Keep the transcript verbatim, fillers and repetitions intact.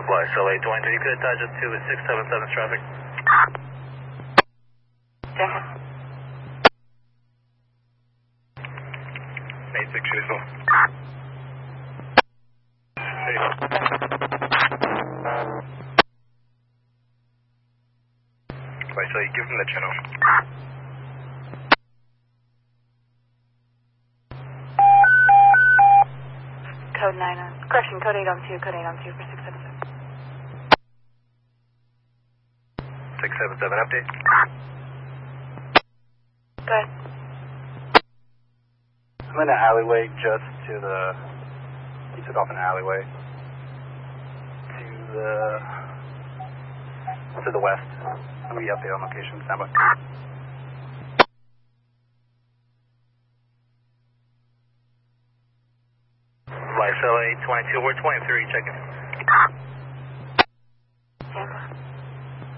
Vice L A twenty-two, you could attach it to six seven seven's traffic. Denver. eight six usual. Vice L A, give them the channel. Code nine on, correction, code eight on two, code eight on two for six seven seven. six seven seven, update. Go ahead. I'm in an alleyway just to the, he took off an alleyway to the, to the west. I'm going to be updated on location, stand by. Vice L A twenty-two, we're twenty-three, checking.